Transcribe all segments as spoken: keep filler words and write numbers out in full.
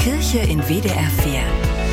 Kirche in W D R vier.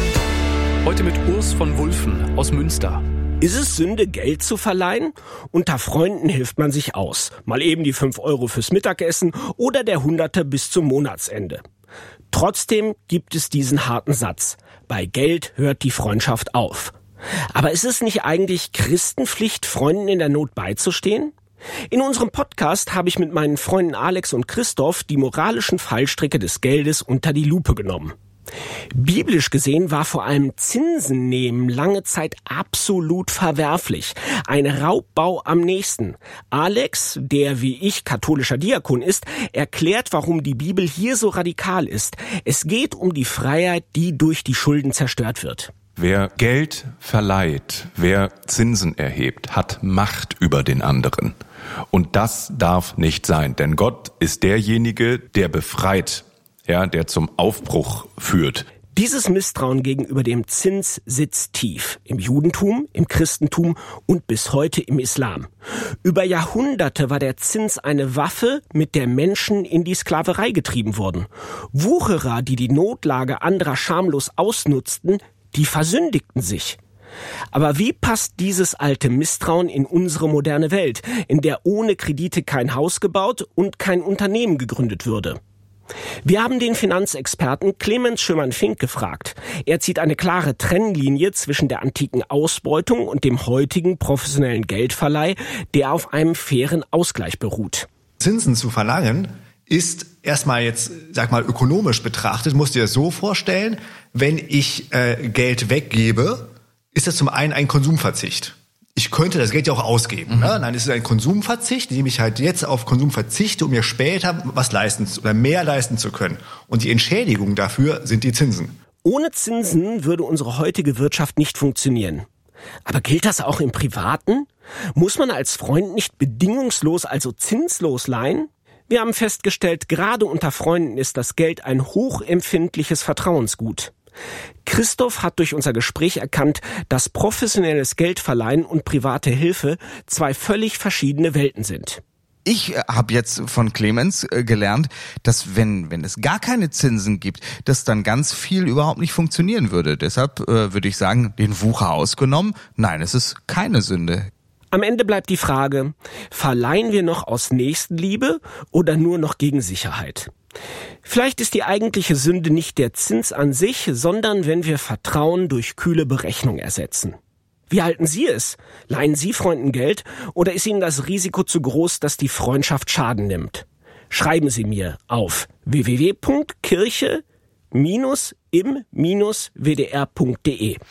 Heute mit Urs von Wulfen aus Münster. Ist es Sünde, Geld zu verleihen? Unter Freunden hilft man sich aus. Mal eben die fünf Euro fürs Mittagessen oder der Hunderte bis zum Monatsende. Trotzdem gibt es diesen harten Satz: Bei Geld hört die Freundschaft auf. Aber ist es nicht eigentlich Christenpflicht, Freunden in der Not beizustehen? In unserem Podcast habe ich mit meinen Freunden Alex und Christoph die moralischen Fallstricke des Geldes unter die Lupe genommen. Biblisch gesehen war vor allem Zinsen nehmen lange Zeit absolut verwerflich. Ein Raubbau am nächsten. Alex, der wie ich katholischer Diakon ist, erklärt, warum die Bibel hier so radikal ist. Es geht um die Freiheit, die durch die Schulden zerstört wird. Wer Geld verleiht, wer Zinsen erhebt, hat Macht über den anderen. Und das darf nicht sein, denn Gott ist derjenige, der befreit, ja, der zum Aufbruch führt. Dieses Misstrauen gegenüber dem Zins sitzt tief. Im Judentum, im Christentum und bis heute im Islam. Über Jahrhunderte war der Zins eine Waffe, mit der Menschen in die Sklaverei getrieben wurden. Wucherer, die die Notlage anderer schamlos ausnutzten, die versündigten sich. Aber wie passt dieses alte Misstrauen in unsere moderne Welt, in der ohne Kredite kein Haus gebaut und kein Unternehmen gegründet würde? Wir haben den Finanzexperten Clemens Schömann-Fink gefragt. Er zieht eine klare Trennlinie zwischen der antiken Ausbeutung und dem heutigen professionellen Geldverleih, der auf einem fairen Ausgleich beruht. Zinsen zu verlangen ist erstmal jetzt, sag mal, ökonomisch betrachtet, musst du dir das so vorstellen, wenn ich äh, Geld weggebe, ist das zum einen ein Konsumverzicht. Ich könnte das Geld ja auch ausgeben. Mhm. Ne? Nein, es ist ein Konsumverzicht, indem ich halt jetzt auf Konsum verzichte, um mir später was leisten oder mehr leisten zu können. Und die Entschädigung dafür sind die Zinsen. Ohne Zinsen würde unsere heutige Wirtschaft nicht funktionieren. Aber gilt das auch im Privaten? Muss man als Freund nicht bedingungslos, also zinslos leihen? Wir haben festgestellt, gerade unter Freunden ist das Geld ein hochempfindliches Vertrauensgut. Christoph hat durch unser Gespräch erkannt, dass professionelles Geldverleihen und private Hilfe zwei völlig verschiedene Welten sind. Ich habe jetzt von Clemens gelernt, dass wenn wenn es gar keine Zinsen gibt, dass dann ganz viel überhaupt nicht funktionieren würde. Deshalb äh, würde ich sagen, den Wucher ausgenommen, nein, es ist keine Sünde. Am Ende bleibt die Frage, verleihen wir noch aus Nächstenliebe oder nur noch gegen Sicherheit? Vielleicht ist die eigentliche Sünde nicht der Zins an sich, sondern wenn wir Vertrauen durch kühle Berechnung ersetzen. Wie halten Sie es? Leihen Sie Freunden Geld oder ist Ihnen das Risiko zu groß, dass die Freundschaft Schaden nimmt? Schreiben Sie mir auf w w w punkt kirche Bindestrich im Bindestrich w d r punkt d e.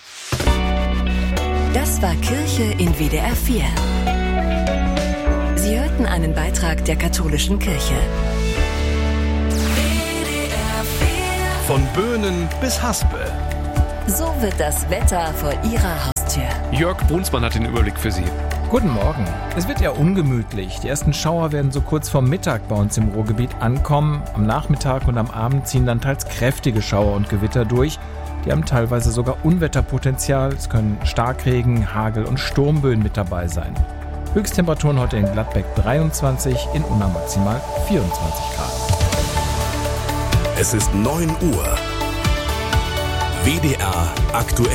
Das war Kirche in W D R vier. Sie hörten einen Beitrag der katholischen Kirche. Von Böhnen bis Haspel. So wird das Wetter vor Ihrer Haustür. Jörg Brunsmann hat den Überblick für Sie. Guten Morgen. Es wird ja ungemütlich. Die ersten Schauer werden so kurz vorm Mittag bei uns im Ruhrgebiet ankommen. Am Nachmittag und am Abend ziehen dann teils kräftige Schauer und Gewitter durch. Die haben teilweise sogar Unwetterpotenzial. Es können Starkregen, Hagel und Sturmböen mit dabei sein. Höchsttemperaturen heute in Gladbeck dreiundzwanzig, in Unna maximal vierundzwanzig Grad. Es ist neun Uhr. W D R aktuell.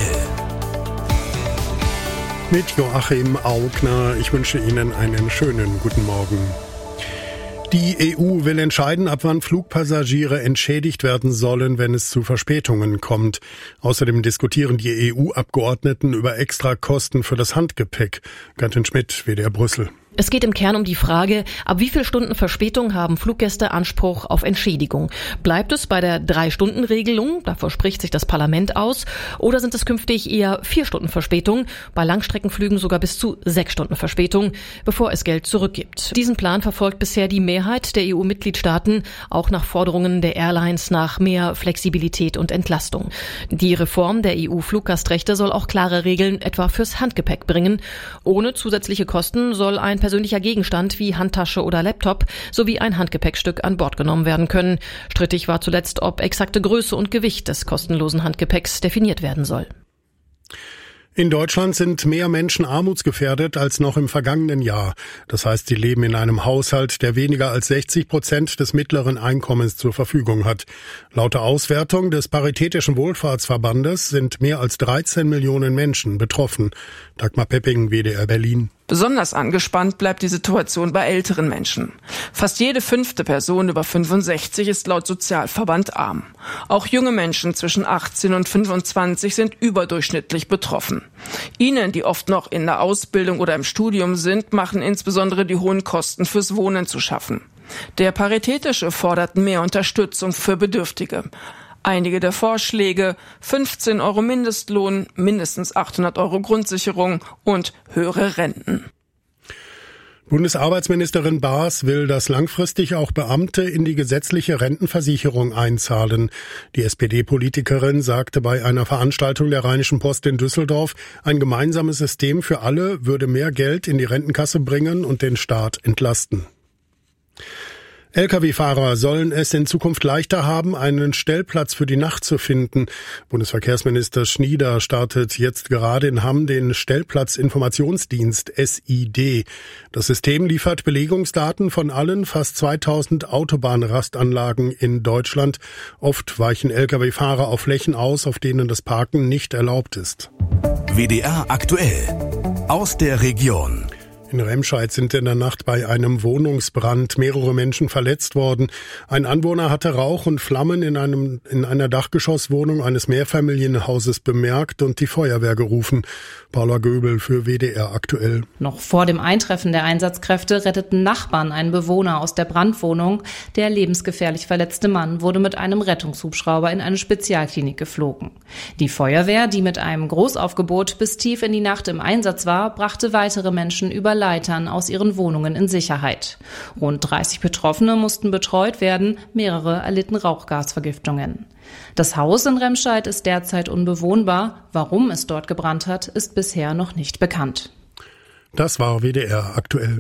Mit Joachim Augner. Ich wünsche Ihnen einen schönen guten Morgen. Die E U will entscheiden, ab wann Flugpassagiere entschädigt werden sollen, wenn es zu Verspätungen kommt. Außerdem diskutieren die E U-Abgeordneten über Extrakosten für das Handgepäck. Gantin Schmidt, W D R Brüssel. Es geht im Kern um die Frage, ab wie viel Stunden Verspätung haben Fluggäste Anspruch auf Entschädigung? Bleibt es bei der Drei-Stunden-Regelung, davor spricht sich das Parlament aus, oder sind es künftig eher vier Stunden Verspätung, bei Langstreckenflügen sogar bis zu sechs Stunden Verspätung, bevor es Geld zurückgibt? Diesen Plan verfolgt bisher die Mehrheit der E U-Mitgliedstaaten, auch nach Forderungen der Airlines nach mehr Flexibilität und Entlastung. Die Reform der E U-Fluggastrechte soll auch klare Regeln etwa fürs Handgepäck bringen. Ohne zusätzliche Kosten soll ein persönlicher Gegenstand wie Handtasche oder Laptop sowie ein Handgepäckstück an Bord genommen werden können. Strittig war zuletzt, ob exakte Größe und Gewicht des kostenlosen Handgepäcks definiert werden soll. In Deutschland sind mehr Menschen armutsgefährdet als noch im vergangenen Jahr. Das heißt, sie leben in einem Haushalt, der weniger als sechzig Prozent des mittleren Einkommens zur Verfügung hat. Laut der Auswertung des Paritätischen Wohlfahrtsverbandes sind mehr als dreizehn Millionen Menschen betroffen. Dagmar Pepping, W D R Berlin. Besonders angespannt bleibt die Situation bei älteren Menschen. Fast jede fünfte Person über fünfundsechzig ist laut Sozialverband arm. Auch junge Menschen zwischen achtzehn und fünfundzwanzig sind überdurchschnittlich betroffen. Ihnen, die oft noch in der Ausbildung oder im Studium sind, machen insbesondere die hohen Kosten fürs Wohnen zu schaffen. Der Paritätische fordert mehr Unterstützung für Bedürftige. Einige der Vorschläge: fünfzehn Euro Mindestlohn, mindestens achthundert Euro Grundsicherung und höhere Renten. Bundesarbeitsministerin Baas will, dass langfristig auch Beamte in die gesetzliche Rentenversicherung einzahlen. Die S P D-Politikerin sagte bei einer Veranstaltung der Rheinischen Post in Düsseldorf, ein gemeinsames System für alle würde mehr Geld in die Rentenkasse bringen und den Staat entlasten. L K W-Fahrer sollen es in Zukunft leichter haben, einen Stellplatz für die Nacht zu finden. Bundesverkehrsminister Schnieder startet jetzt gerade in Hamm den Stellplatzinformationsdienst S I D. Das System liefert Belegungsdaten von allen fast zweitausend Autobahnrastanlagen in Deutschland. Oft weichen L K W-Fahrer auf Flächen aus, auf denen das Parken nicht erlaubt ist. W D R aktuell aus der Region. In Remscheid sind in der Nacht bei einem Wohnungsbrand mehrere Menschen verletzt worden. Ein Anwohner hatte Rauch und Flammen in einem in einer Dachgeschosswohnung eines Mehrfamilienhauses bemerkt und die Feuerwehr gerufen. Paula Göbel für W D R aktuell. Noch vor dem Eintreffen der Einsatzkräfte retteten Nachbarn einen Bewohner aus der Brandwohnung. Der lebensgefährlich verletzte Mann wurde mit einem Rettungshubschrauber in eine Spezialklinik geflogen. Die Feuerwehr, die mit einem Großaufgebot bis tief in die Nacht im Einsatz war, brachte weitere Menschen über Leitern aus ihren Wohnungen in Sicherheit. Rund dreißig Betroffene mussten betreut werden, mehrere erlitten Rauchgasvergiftungen. Das Haus in Remscheid ist derzeit unbewohnbar. Warum es dort gebrannt hat, ist bisher noch nicht bekannt. Das war W D R aktuell.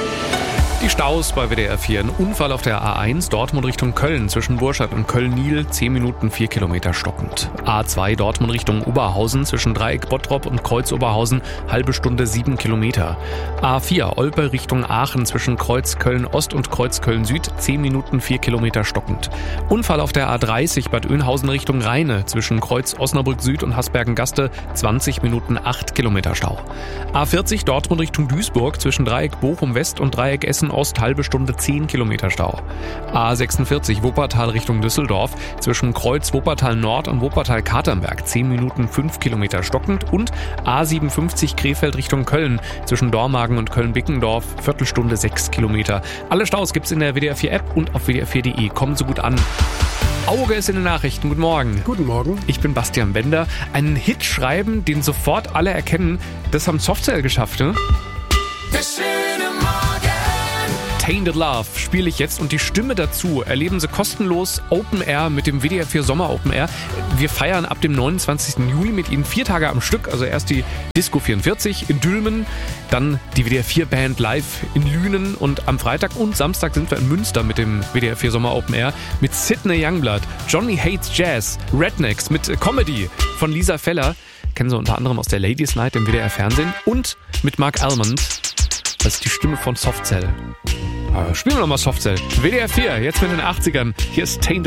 Die Staus bei W D R vier. Ein Unfall auf der A eins Dortmund Richtung Köln zwischen Burscheid und Köln-Niel. zehn Minuten, vier Kilometer stockend. A zwei Dortmund Richtung Oberhausen zwischen Dreieck Bottrop und Kreuz Oberhausen. Halbe Stunde, sieben Kilometer. A vier Olpe Richtung Aachen zwischen Kreuz Köln-Ost und Kreuz Köln-Süd. zehn Minuten, vier Kilometer stockend. Unfall auf der A dreißig Bad Oeynhausen Richtung Rheine zwischen Kreuz Osnabrück Süd und Hasbergen-Gaste. zwanzig Minuten, acht Kilometer Stau. A vierzig Dortmund Richtung Duisburg zwischen Dreieck Bochum West und Dreieck Essen Ost, halbe Stunde, zehn Kilometer Stau. A sechsundvierzig Wuppertal Richtung Düsseldorf zwischen Kreuz Wuppertal Nord und Wuppertal Katernberg, zehn Minuten, fünf Kilometer stockend. Und A siebenundfünfzig Krefeld Richtung Köln zwischen Dormagen und Köln-Bickendorf, Viertelstunde, sechs Kilometer. Alle Staus gibt's in der W D R vier App und auf W D R vier Punkt de. Kommen so gut an. Auge ist in den Nachrichten. Guten Morgen. Guten Morgen. Ich bin Bastian Bender. Einen Hit schreiben, den sofort alle erkennen, das haben Softcell geschafft, ne? Tainted Love spiele ich jetzt und die Stimme dazu erleben Sie kostenlos Open Air mit dem W D R vier Sommer Open Air. Wir feiern ab dem neunundzwanzigsten Juli mit Ihnen vier Tage am Stück, also erst die Disco vierundvierzig in Dülmen, dann die W D R vier Band live in Lünen und am Freitag und Samstag sind wir in Münster mit dem W D R vier Sommer Open Air mit Sidney Youngblood, Johnny Hates Jazz, Rednecks mit Comedy von Lisa Feller, kennen Sie unter anderem aus der Ladies Night im W D R Fernsehen, und mit Mark Almond, das ist die Stimme von Softcell. Spielen wir nochmal Softcell. W D R vier, jetzt mit den achtzigern. Hier ist Tainted